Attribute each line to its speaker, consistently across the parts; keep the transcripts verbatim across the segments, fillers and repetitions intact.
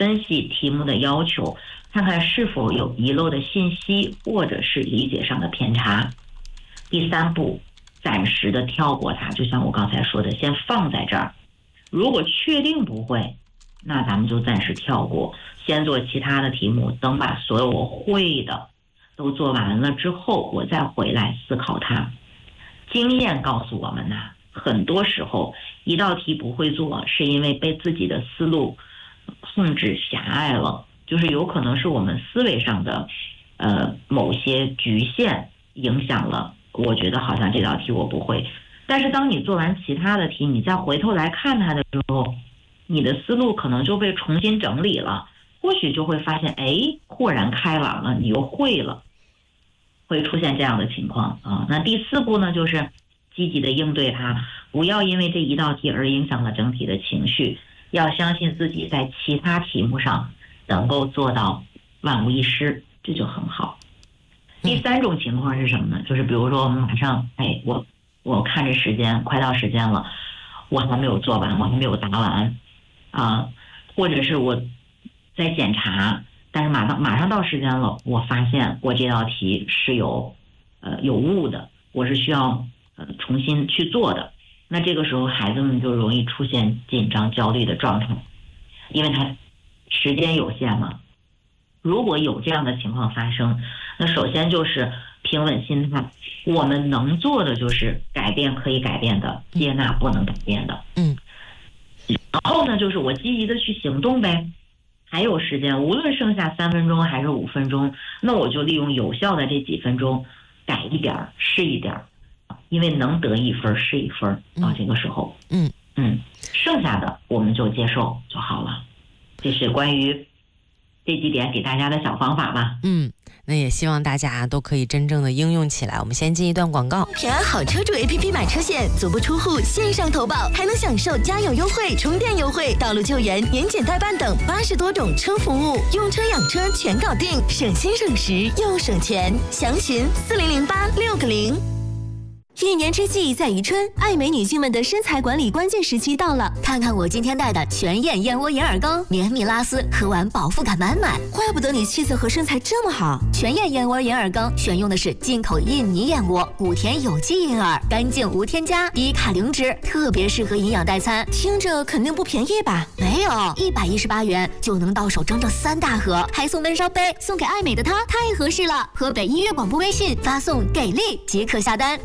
Speaker 1: 分析题目的要求，看看是否有遗漏的信息或者是理解上的偏差。第三步，暂时的跳过它，就像我刚才说的，先放在这儿。如果确定不会，那咱们就暂时跳过，先做其他的题目，等把所有我会的都做完了之后，我再回来思考它。经验告诉我们呢、啊，很多时候一道题不会做，是因为被自己的思路控制狭隘了，就是有可能是我们思维上的呃某些局限影响了，我觉得好像这道题我不会。但是当你做完其他的题，你再回头来看它的时候，你的思路可能就被重新整理了，或许就会发现，哎，豁然开朗了，你又会了，会出现这样的情况啊。那第四步呢，就是积极的应对它，不要因为这一道题而影响了整体的情绪，要相信自己在其他题目上能够做到万无一失，这就很好。第三种情况是什么呢？就是比如说我们马上，哎，我我看着时间快到时间了，我还没有做完，我还没有答完啊，或者是我在检查，但是马上马上到时间了，我发现我这道题是有呃有误的，我是需要呃重新去做的。那这个时候孩子们就容易出现紧张焦虑的状态，因为他时间有限嘛。如果有这样的情况发生，那首先就是平稳心态，我们能做的就是改变可以改变的，接纳不能改变的。
Speaker 2: 嗯。
Speaker 1: 然后呢，就是我积极的去行动呗。还有时间，无论剩下三分钟还是五分钟，那我就利用有效的这几分钟，改一点儿是一点儿，因为能得一分是一分啊。这个时候，
Speaker 2: 嗯
Speaker 1: 嗯，剩下的我们就接受就好了。这是关于这几点给大家的小方法吧。
Speaker 2: 嗯，那也希望大家都可以真正的应用起来。我们先进一段广告。
Speaker 3: 平安好车主 A P P 买车险，足不出户线上投保，还能享受加油优惠、充电优惠、道路救援、年检代办等八十多种车服务，用车养车全搞定，省心省时又省钱。详询四零零八六个零。一年之计在于春，爱美女性们的身材管理关键时期到了。看看我今天带的全燕燕窝眼耳膏，绵密拉丝，喝完饱腹感满满。怪不得你气色和身材这么好。全燕燕窝眼耳膏选用的是进口印尼燕窝，古田有机银耳，干净无添加，低卡零脂，特别适合营养代餐。听着肯定不便宜吧？没有，一百一十八元就能到手整整三大盒，还送闷烧杯，送给爱美的她太合适了。河北音乐广播微信发送给力即可下单。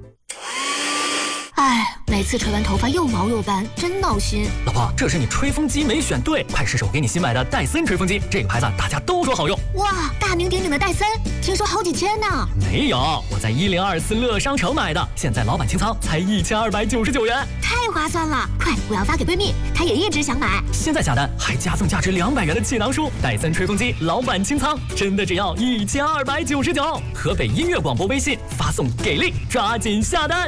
Speaker 3: 哎，每次吹完头发又毛又干，真闹心。
Speaker 4: 老婆，这是你吹风机没选对，快试试我给你新买的戴森吹风机，这个牌子大家都说好用。
Speaker 3: 哇，大名鼎鼎的戴森，听说好几千呢。
Speaker 4: 没有，我在一零二四乐商城买的，现在老板清仓才一千二百九十九元，
Speaker 3: 太划算了！快，我要发给闺蜜，她也一直想买。
Speaker 4: 现在下单还加赠价值两百元的气囊书，戴森吹风机老板清仓，真的只要一千二百九十九。河北音乐广播微信发送给力，抓紧下单。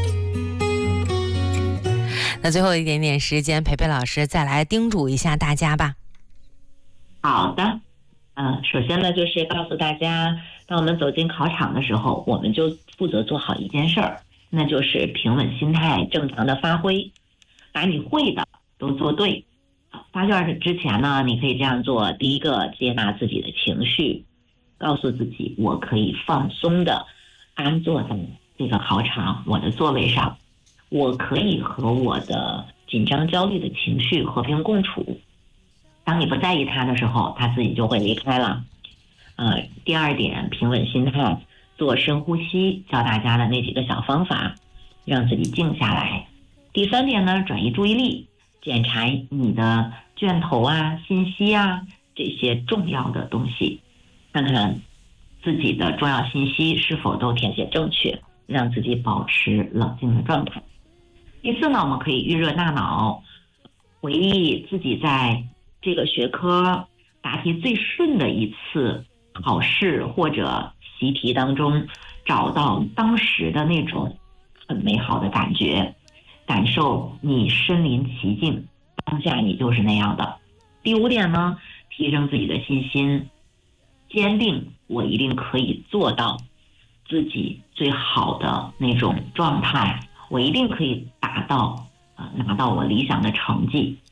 Speaker 2: 那最后一点点时间，培培老师再来叮嘱一下大家吧。
Speaker 1: 好的，呃，首先呢，就是告诉大家，当我们走进考场的时候，我们就负责做好一件事儿，那就是平稳心态，正常的发挥，把你会的都做对。发卷之前呢，你可以这样做：第一个，接纳自己的情绪，告诉自己，我可以放松的安坐在这个考场我的座位上。我可以和我的紧张焦虑的情绪和平共处，当你不在意它的时候，它自己就会离开了。呃，第二点，平稳心态，做深呼吸，教大家的那几个小方法，让自己静下来。第三点呢，转移注意力，检查你的卷头啊、信息啊这些重要的东西，看看自己的重要信息是否都填写正确，让自己保持冷静的状态。第四呢，我们可以预热大脑，回忆自己在这个学科答题最顺的一次考试或者习题当中，找到当时的那种很美好的感觉，感受你身临其境，当下你就是那样的。第五点呢，提升自己的信心，坚定我一定可以做到自己最好的那种状态，我一定可以达到呃拿到我理想的成绩。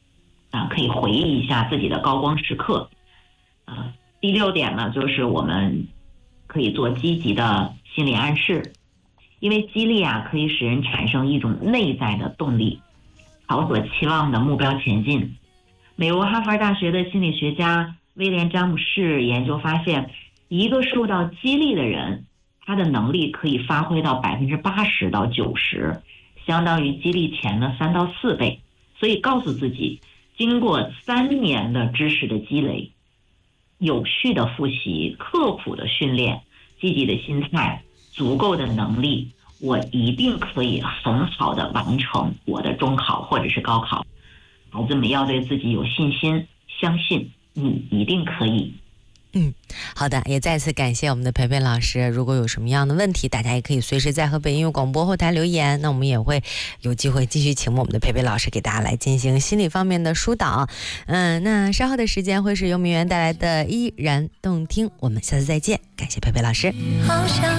Speaker 1: 啊，可以回忆一下自己的高光时刻。啊，第六点呢，就是我们可以做积极的心理暗示，因为激励啊，可以使人产生一种内在的动力，朝所期望的目标前进。美国哈佛大学的心理学家威廉·詹姆士研究发现，一个受到激励的人，他的能力可以发挥到百分之八十到九十，相当于激励前的三到四倍。所以告诉自己，经过三年的知识的积累，有序的复习，刻苦的训练，积极的心态，足够的能力，我一定可以很好的完成我的中考或者是高考。孩子们要对自己有信心，相信你一定可以。
Speaker 2: 嗯，好的，也再次感谢我们的培培老师。如果有什么样的问题，大家也可以随时在河北音乐广播后台留言，那我们也会有机会继续请我们的培培老师给大家来进行心理方面的疏导。嗯，那稍后的时间会是由明媛带来的依然动听，我们下次再见，感谢培培老师。好像